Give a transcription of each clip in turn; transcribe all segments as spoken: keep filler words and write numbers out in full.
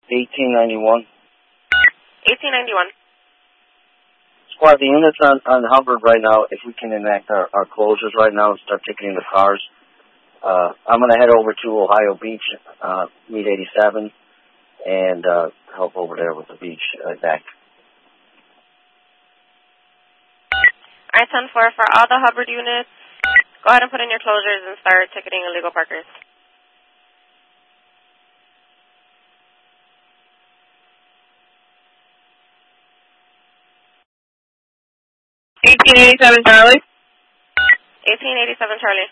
eighteen ninety-one. eighteen ninety-one. Squad, the units on, on Hubbard right now, if we can enact our, our closures right now and start ticketing the cars, uh, I'm going to head over to Ohio Beach, uh, meet eighty-seven, and uh, help over there with the beach uh, deck. All right, ten four, for all the Hubbard units, go ahead and put in your closures and start ticketing illegal parkers. eighteen eighty-seven Charlie. eighteen eighty-seven Charlie.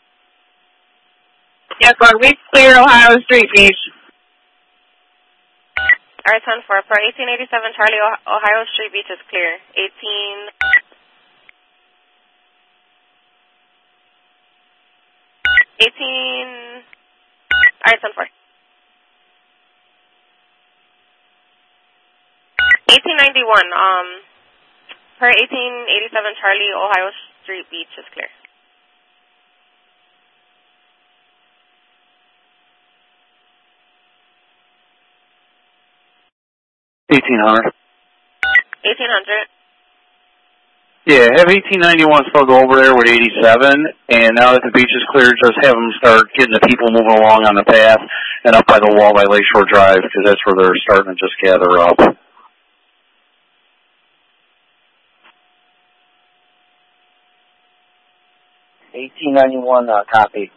Yes, Lord, we've cleared Ohio Street Beach. All right, ten four, for eighteen eighty-seven Charlie, Ohio Street Beach is clear. eighteen... eighteen... All right, ten four. eighteen ninety-one, um, per eighteen eighty-seven Charlie, Ohio Street Beach is clear. eighteen hundred. eighteen hundred. Yeah, have eighteen ninety-one still go over there with eighty-seven, and now that the beach is clear, just have them start getting the people moving along on the path and up by the wall by Lakeshore Drive, because that's where they're starting to just gather up. eighteen ninety-one, uh, copy.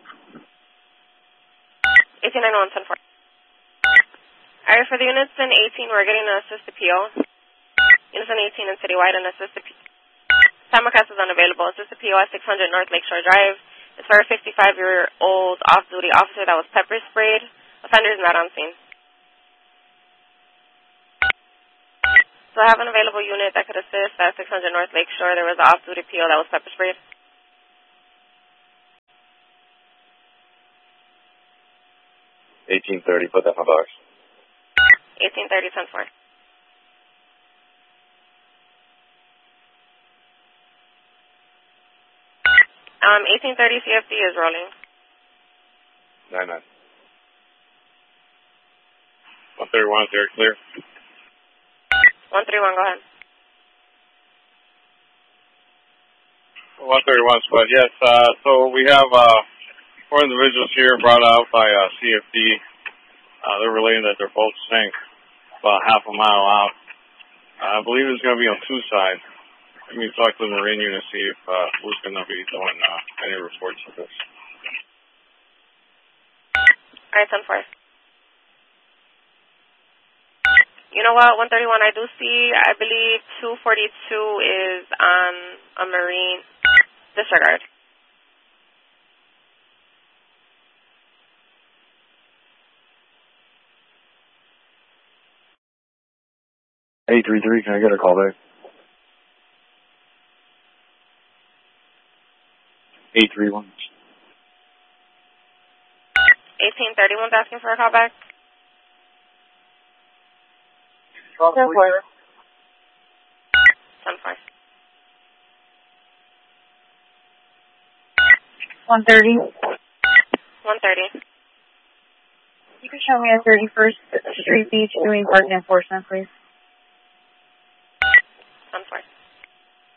eighteen ninety-one, ten four. All right, for the units in eighteen, we're getting an assist appeal. Units in eighteen and citywide, an assist appeal. Simulcast is unavailable. Assist appeal at six hundred North Lakeshore Drive. It's for a fifty-five-year-old off-duty officer that was pepper sprayed. Offender is not on scene. So I have an available unit that could assist at six hundred North Lakeshore. There was an off-duty appeal that was pepper sprayed. eighteen thirty, put that in my box. eighteen thirty, ten four. Um, eighteen thirty C F D is rolling. nine nine. one thirty-one, very clear. one thirty-one, go ahead. one thirty-one, squad, yes. Uh, so we have uh, four individuals here brought out by uh, C F D. Uh, they're relating that their boat sank about half a mile out. Uh, I believe it's going to be on two sides. Let me talk to the Marine unit, see if uh, who's going to be doing uh, any reports of this. All right, ten four. You know what, one thirty-one, I do see, I believe two forty-two is on a Marine. Disregard. eight three three, can I get a call back? eight three one. eighteen thirty-one's asking for a call back. ten four. ten four. one thirty. one thirty. You can show me at thirty-first Street Beach doing parking enforcement, please.